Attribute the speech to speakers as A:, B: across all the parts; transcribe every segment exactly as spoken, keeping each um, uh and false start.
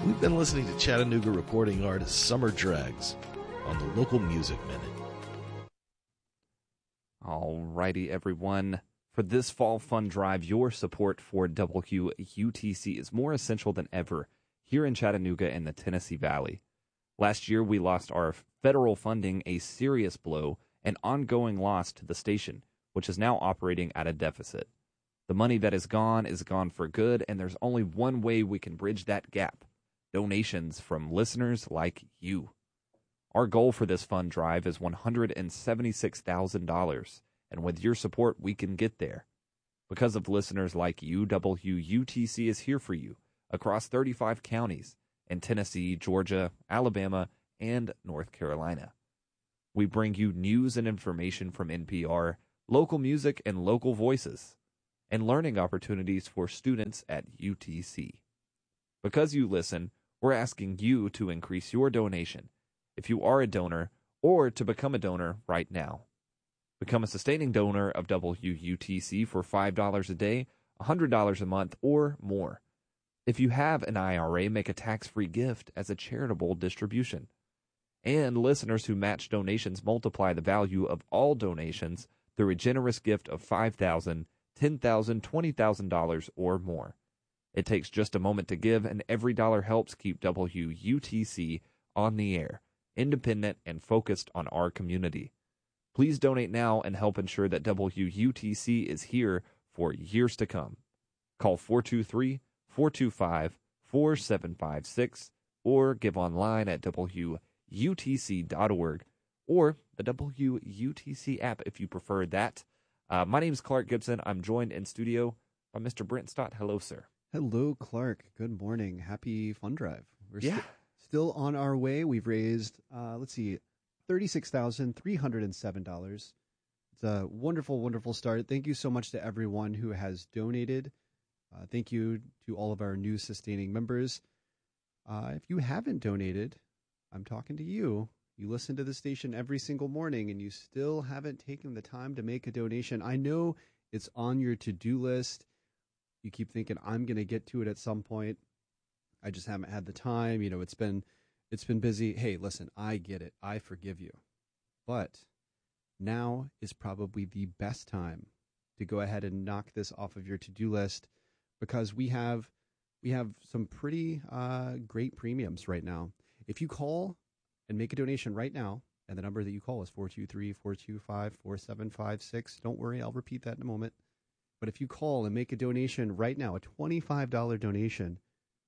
A: We've been listening to Chattanooga recording artist Summer Drags on the Local Music Minute.
B: Alrighty, everyone. For this fall fund drive, your support for W U T C is more essential than ever here in Chattanooga and the Tennessee Valley. Last year, we lost our federal funding, a serious blow, an ongoing loss to the station, which is now operating at a deficit. The money that is gone is gone for good, and there's only one way we can bridge that gap: donations from listeners like you. Our goal for this fund drive is one hundred seventy-six thousand dollars, and with your support, we can get there. Because of listeners like you, W U T C is here for you across thirty-five counties in Tennessee, Georgia, Alabama, and North Carolina. We bring you news and information from N P R, local music and local voices, and learning opportunities for students at U T C. Because you listen, we're asking you to increase your donation, if you are a donor, or to become a donor right now. Become a sustaining donor of W U T C for five dollars a day, one hundred dollars a month, or more. If you have an I R A, make a tax-free gift as a charitable distribution. And listeners who match donations multiply the value of all donations through a generous gift of five thousand dollars, ten thousand dollars, twenty thousand dollars, or more. It takes just a moment to give, and every dollar helps keep W U T C on the air, independent and focused on our community. Please donate now and help ensure that W U T C is here for years to come. Call four two three, four two five, four seven five six or give online at W U T C dot org or the W U T C app if you prefer that. Uh, my name is Clark Gibson. I'm joined in studio by Mister Brent Stott. Hello, sir.
C: Hello, Clark. Good morning. Happy fund drive. We're
B: Yeah.
C: st- still on our way. We've raised, uh, let's see, thirty-six thousand three hundred seven dollars. It's a wonderful, wonderful start. Thank you so much to everyone who has donated. Uh, thank you to all of our new sustaining members. Uh, if you haven't donated, I'm talking to you. You listen to the station every single morning and you still haven't taken the time to make a donation. I know it's on your to-do list. You keep thinking, I'm going to get to it at some point. I just haven't had the time. You know, it's been it's been busy. Hey, listen, I get it. I forgive you. But now is probably the best time to go ahead and knock this off of your to-do list, because we have we have some pretty uh, great premiums right now. If you call and make a donation right now, and the number that you call is four two three, four two five, four seven five six. Don't worry, I'll repeat that in a moment. But if you call and make a donation right now, a twenty-five dollars donation,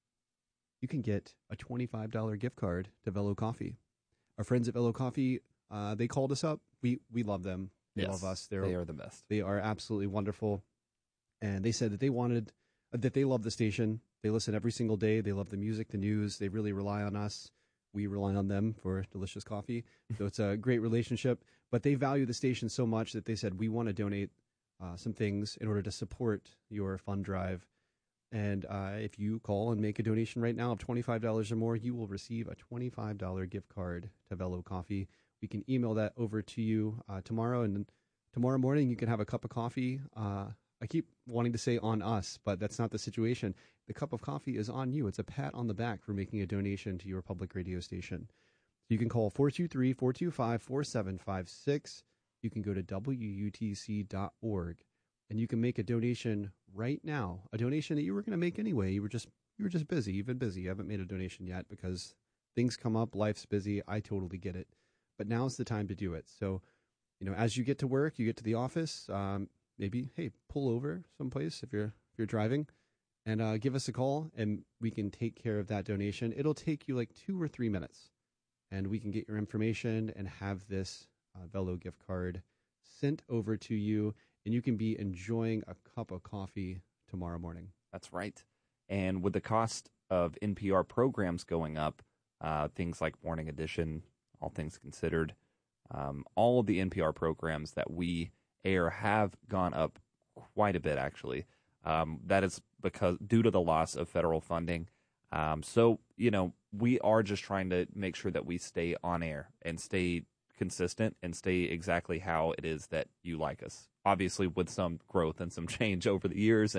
C: you can get a twenty-five dollars gift card to Velo Coffee. Our friends at Velo Coffee, uh, they called us up. We we love them. They
B: Yes,
C: love us. They're,
B: they are the best.
C: They are absolutely wonderful. And they said that they wanted, uh, that they love the station. They listen every single day. They love the music, the news. They really rely on us. We rely on them for delicious coffee. So it's a great relationship. But they value the station so much that they said, we want to donate uh, some things in order to support your fund drive. And uh, if you call and make a donation right now of twenty-five dollars or more, you will receive a twenty-five dollars gift card to Velo Coffee. We can email that over to you uh, tomorrow. And then tomorrow morning, you can have a cup of coffee. Uh, I keep wanting to say on us, but that's not the situation. The cup of coffee is on you. It's a pat on the back for making a donation to your public radio station. You can call four two three, four two five, four seven five six. You can go to W U T C dot org, and you can make a donation right now, a donation that you were going to make anyway. You were just you were just busy. You've been busy. You haven't made a donation yet because things come up, life's busy. I totally get it. But now's the time to do it. So, you know, as you get to work, you get to the office, um, maybe, hey, pull over someplace if you're if you're driving, and uh, give us a call, and we can take care of that donation. It'll take you like two or three minutes, and we can get your information and have this uh, Velo gift card sent over to you, and you can be enjoying a cup of coffee tomorrow morning.
B: That's right. And with the cost of N P R programs going up, uh, things like Morning Edition, All Things Considered, um, all of the N P R programs that we air have gone up quite a bit, actually. Um, that is because due to the loss of federal funding. Um, so, you know, we are just trying to make sure that we stay on air and stay consistent and stay exactly how it is that you like us. Obviously, with some growth and some change over the years and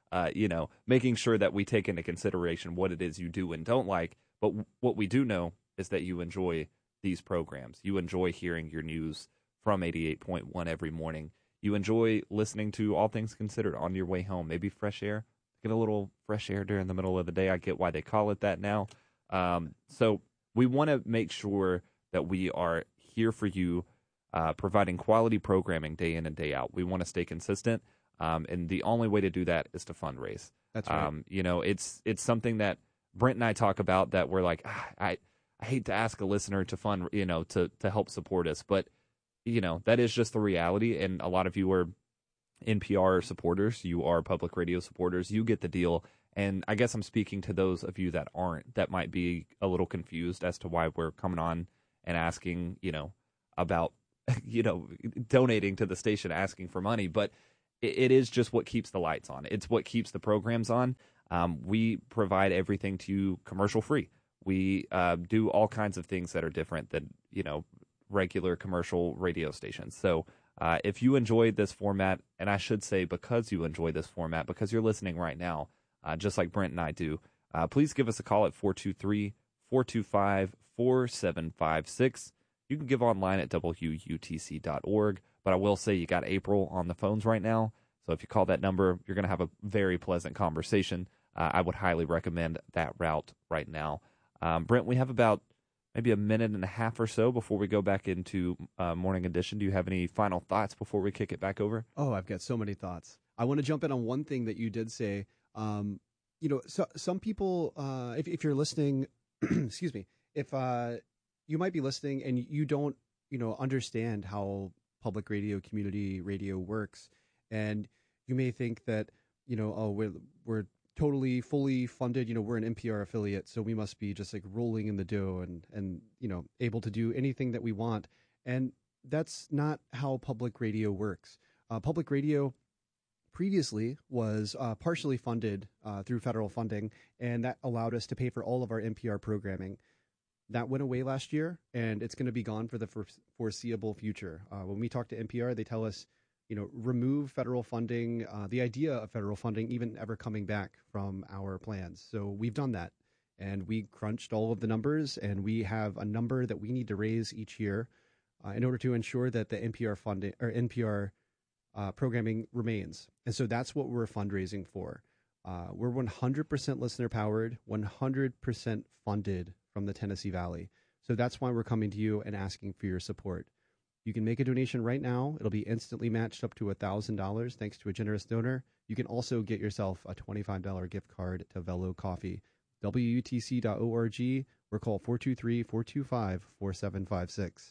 B: uh, you know, making sure that we take into consideration what it is you do and don't like. But w- what we do know is that you enjoy these programs. You enjoy hearing your news from eighty-eight point one every morning. You enjoy listening to All Things Considered on your way home. Maybe fresh air. Get a little fresh air during the middle of the day. I get why they call it that now. Um, so we want to make sure that we are here for you, uh, providing quality programming day in and day out. We want to stay consistent, um, and the only way to do that is to fundraise.
C: That's right.
B: Um, you know, it's it's something that Brent and I talk about, that we're like, ah, I I hate to ask a listener to fund, you know, to to help support us, but you know, that is just the reality. And a lot of you are N P R supporters, you are public radio supporters, you get the deal. And I guess I'm speaking to those of you that aren't, that might be a little confused as to why we're coming on and asking, you know, about, you know, donating to the station, asking for money. But it, it is just what keeps the lights on. It's what keeps the programs on. Um, we provide everything to you commercial free. We uh, do all kinds of things that are different than, you know, regular commercial radio stations. So uh, if you enjoy this format, and I should say because you enjoy this format, because you're listening right now, uh, just like Brent and I do, uh, please give us a call at four two three, four two five, four seven five six. You can give online at W U T C dot org, but I will say you got April on the phones right now. So if you call that number, you're going to have a very pleasant conversation. Uh, I would highly recommend that route right now. Um, Brent, we have about maybe a minute and a half or so before we go back into uh, Morning Edition. Do you have any final thoughts before we kick it back over?
C: Oh, I've got so many thoughts. I want to jump in on one thing that you did say. Um, you know, so, some people, uh, if, if you're listening, excuse me, if uh, you might be listening and you don't, you know, understand how public radio, community radio works, and you may think that, you know, oh, we're we're totally fully funded, you know, we're an N P R affiliate, so we must be just like rolling in the dough and, and, you know, able to do anything that we want. And that's not how public radio works. Uh, public radio previously was uh, partially funded uh, through federal funding, and that allowed us to pay for all of our N P R programming. That went away last year, and it's going to be gone for the foreseeable future. Uh, when we talk to N P R, they tell us, you know, remove federal funding, uh, the idea of federal funding even ever coming back from our plans. So we've done that, and we crunched all of the numbers, and we have a number that we need to raise each year uh, in order to ensure that the N P R funding or N P R uh, programming remains. And so that's what we're fundraising for. Uh, we're one hundred percent listener powered, one hundred percent funded from the Tennessee Valley. So that's why we're coming to you and asking for your support. You can make a donation right now. It'll be instantly matched up to one thousand dollars thanks to a generous donor. You can also get yourself a twenty-five dollars gift card to Velo Coffee. W U T C dot org or call four two three, four two five, four seven five six.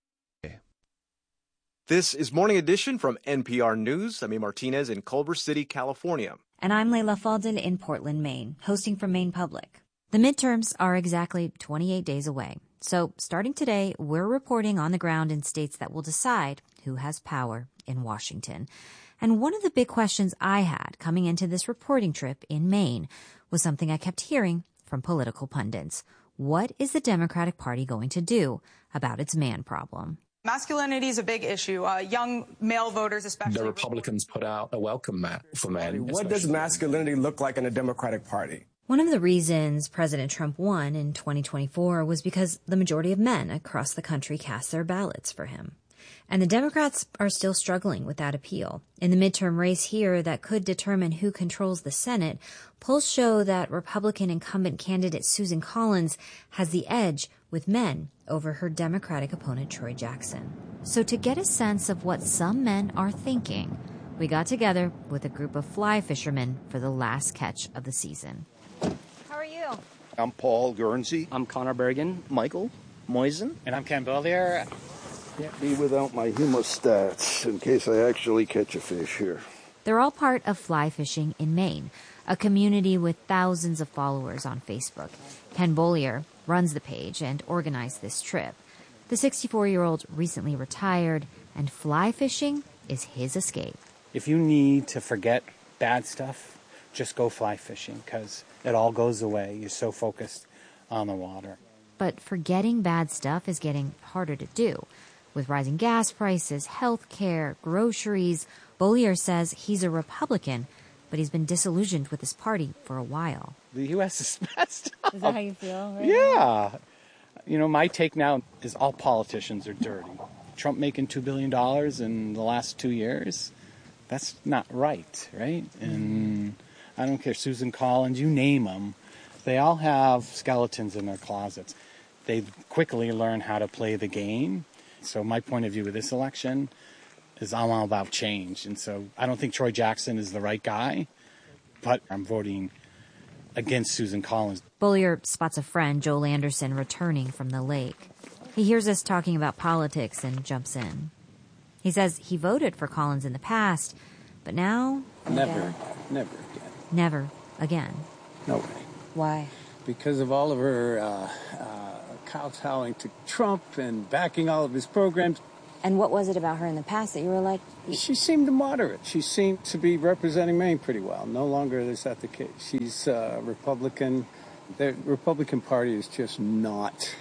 D: This is Morning Edition from N P R News. I'm A. Martinez in Culver City, California.
E: And I'm Layla Faldin in Portland, Maine, hosting from Maine Public. The midterms are exactly twenty-eight days away. So starting today, we're reporting on the ground in states that will decide who has power in Washington. And one of the big questions I had coming into this reporting trip in Maine was something I kept hearing from political pundits. What is the Democratic Party going to do about its man problem?
F: Masculinity is a big issue. Uh, young male voters, especially.
G: The Republicans put out a welcome mat for men.
H: What does masculinity look like in the Democratic Party?
E: One of the reasons President Trump won in twenty twenty-four was because the majority of men across the country cast their ballots for him. And the Democrats are still struggling with that appeal. In the midterm race here that could determine who controls the Senate, polls show that Republican incumbent candidate Susan Collins has the edge with men over her Democratic opponent Troy Jackson. So to get a sense of what some men are thinking, we got together with a group of fly fishermen for the last catch of the season. How are you?
I: I'm Paul Guernsey.
J: I'm Connor Bergen.
I: Michael Moisen.
J: And I'm Ken Bollier.
I: Can't be without my hemostats in case I actually catch a fish here.
E: They're all part of Fly Fishing in Maine, a community with thousands of followers on Facebook. Ken Bollier runs the page and organized this trip. The sixty-four-year-old recently retired, and fly fishing is his escape.
J: If you need to forget bad stuff, just go fly fishing because it all goes away. You're so focused on the water.
E: But forgetting bad stuff is getting harder to do. With rising gas prices, health care, groceries, Bollier says he's a Republican, but he's been disillusioned with his party for a while.
J: The U S is messed up.
E: Is that how you feel? Right
J: yeah. You know, my take now is all politicians are dirty. Trump making two billion dollars in the last two years, that's not right, right? And I don't care, Susan Collins, you name them, they all have skeletons in their closets. They quickly learn how to play the game. So my point of view with this election is I'm all about change. And so I don't think Troy Jackson is the right guy, but I'm voting against Susan Collins.
E: Beaulieu spots a friend, Joel Anderson, returning from the lake. He hears us talking about politics and jumps in. He says he voted for Collins in the past, but now...
K: Never, again. never again.
E: Never again.
K: No way.
E: Why?
K: Because of all of her uh, uh, kowtowing to Trump and backing all of his programs.
L: And what was it about her in the past that you were like...
K: She seemed moderate. She seemed to be representing Maine pretty well. No longer is that the case. She's uh, Republican. The Republican Party is just not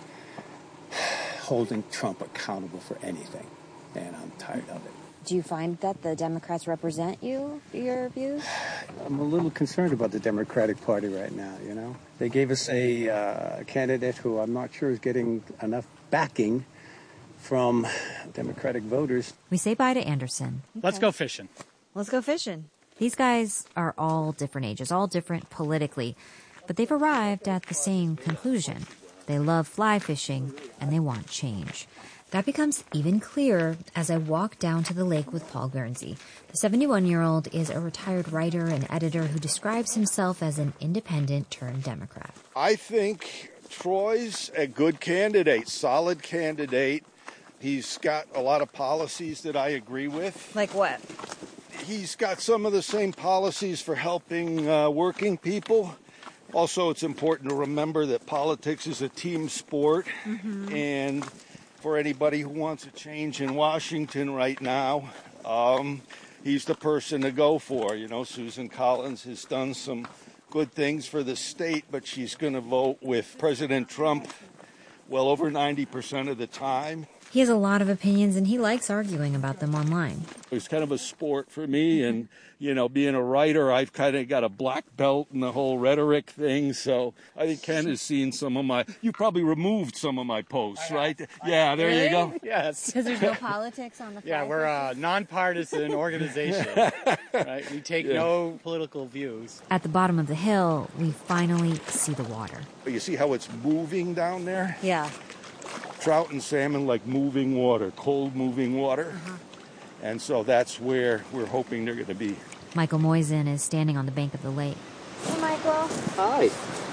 K: holding Trump accountable for anything. And I'm tired of it.
L: Do you find that the Democrats represent you, your views?
K: I'm a little concerned about the Democratic Party right now, you know. They gave us a uh, candidate who I'm not sure is getting enough backing from Democratic voters.
E: We say bye to Anderson.
J: Okay. Let's go fishing.
E: Let's go fishing. These guys are all different ages, all different politically, but they've arrived at the same conclusion. They love fly fishing, and they want change. That becomes even clearer as I walk down to the lake with Paul Guernsey. The seventy-one-year-old is a retired writer and editor who describes himself as an independent-turned Democrat.
I: I think Troy's a good candidate, solid candidate. He's got a lot of policies that I agree with.
F: Like what?
I: He's got some of the same policies for helping uh, working people. Also, it's important to remember that politics is a team sport. Mm-hmm. And for anybody who wants a change in Washington right now, um, he's the person to go for. You know, Susan Collins has done some good things for the state, but she's going to vote with President Trump well over ninety percent of the time.
E: He has a lot of opinions, and he likes arguing about them online.
I: It's kind of a sport for me, and, you know, being a writer, I've kind of got a black belt in the whole rhetoric thing, so I think Ken has seen some of my... You probably removed some of my posts, right? Yeah, there
J: really?
I: you go.
J: Yes.
L: Because there's no politics on the fly.
J: Yeah, we're a nonpartisan organization, right? We take yeah. no political views.
E: At the bottom of the hill, we finally see the water.
I: You see how it's moving down there?
L: Yeah.
I: Trout and salmon like moving water, cold moving water. Uh-huh. And so that's where we're hoping they're going to be.
E: Michael Moisen is standing on the bank of the lake.
L: Hey, Michael.
M: Hi.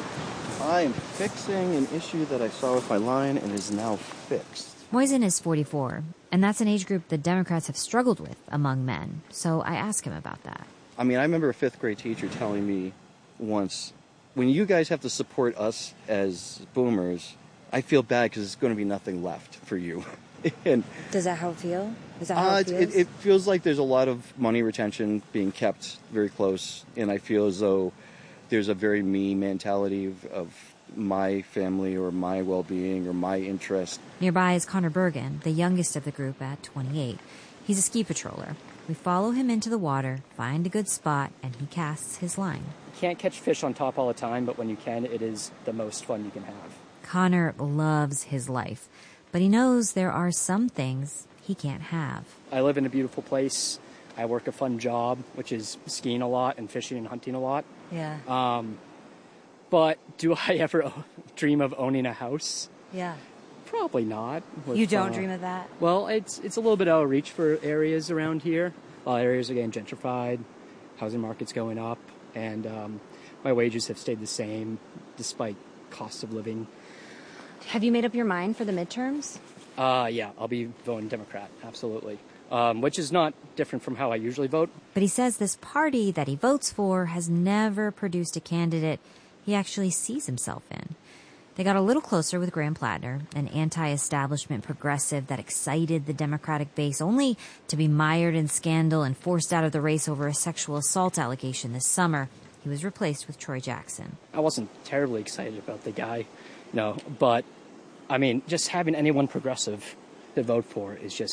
M: I am fixing an issue that I saw with my line and is now fixed.
E: Moisen is forty-four, and that's an age group the Democrats have struggled with among men. So I ask him about that.
M: I mean, I remember a fifth grade teacher telling me once, when you guys have to support us as boomers, I feel bad because there's going to be nothing left for you. and
L: Does that how it feel? Is that how
M: uh,
L: it feels?
M: It, it feels like there's a lot of money retention being kept very close, and I feel as though there's a very me mentality of, of my family or my well-being or my interest.
E: Nearby is Connor Bergen, the youngest of the group at twenty-eight. He's a ski patroller. We follow him into the water, find a good spot, and he casts his line.
N: You can't catch fish on top all the time, but when you can, it is the most fun you can have.
E: Connor loves his life, but he knows there are some things he can't have.
N: I live in a beautiful place. I work a fun job, which is skiing a lot and fishing and hunting a lot.
L: Yeah.
N: Um, but do I ever dream of owning a house?
L: Yeah.
N: Probably not. With,
L: you don't
N: uh,
L: dream of that?
N: Well, it's it's a little bit out of reach for areas around here. A lot of areas are getting gentrified, housing market's going up, and um, my wages have stayed the same despite cost of living.
L: Have you made up your mind for the midterms?
N: Uh, yeah, I'll be voting Democrat, absolutely. Um, which is not different from how I usually vote.
E: But he says this party that he votes for has never produced a candidate he actually sees himself in. They got a little closer with Graham Plattner, an anti-establishment progressive that excited the Democratic base, only to be mired in scandal and forced out of the race over a sexual assault allegation this summer. He was replaced with Troy Jackson.
N: I wasn't terribly excited about the guy, no, but, I mean, just having anyone progressive to vote for is just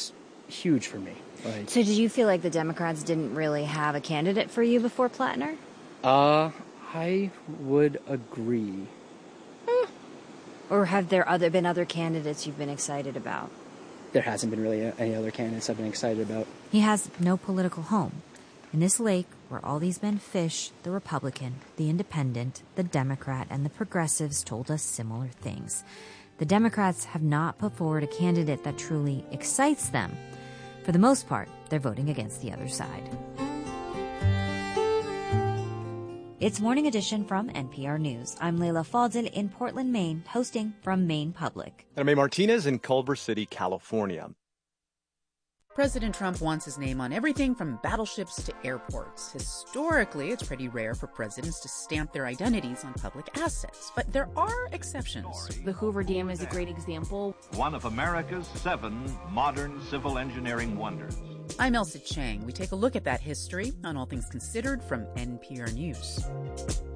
N: huge for me. Like,
E: So did you feel like the Democrats didn't really have a candidate for you before Plattner?
N: uh, I would agree.
E: Or have there other been other candidates you've been excited about?
N: There hasn't been really any other candidates I've been excited about.
E: He has no political home. In this lake where all these men fish, the Republican, the Independent, the Democrat, and the progressives told us similar things. The Democrats have not put forward a candidate that truly excites them. For the most part, they're voting against the other side. It's Morning Edition from N P R News. I'm Leila Fadel in Portland, Maine, hosting from Maine Public.
D: And I'm A. Martinez in Culver City, California.
O: President Trump wants his name on everything from battleships to airports. Historically, it's pretty rare for presidents to stamp their identities on public assets, but there are exceptions.
P: The Hoover Dam is a great example.
Q: One of America's seven modern civil engineering wonders.
O: I'm Elsa Chang. We take a look at that history on All Things Considered from N P R News.